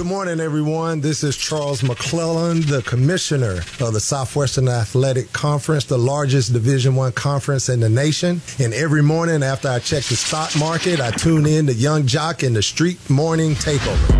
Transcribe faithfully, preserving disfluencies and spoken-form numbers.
morning, everyone. This is Charles McClellan, the commissioner of the Southwestern Athletic Conference, the largest Division I conference in the nation. And every morning after I check the stock market, I tune in to Young Jock in the Street Morning Takeover.